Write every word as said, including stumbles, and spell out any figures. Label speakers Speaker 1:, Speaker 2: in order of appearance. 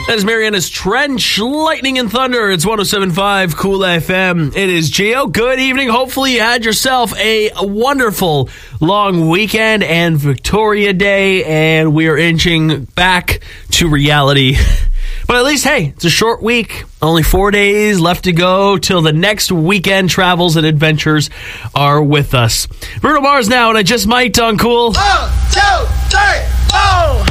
Speaker 1: That is Mariana's Trench, Lightning and Thunder. It's one oh seven point five Cool F M. It is Gio. Good evening. Hopefully you had yourself a wonderful long weekend and Victoria Day, and we are inching back to reality. But at least, hey, it's a short week. Only four days left to go till the next weekend travels and adventures are with us. Bruno Mars now, and I Just Might on Cool.
Speaker 2: One, two, three, four.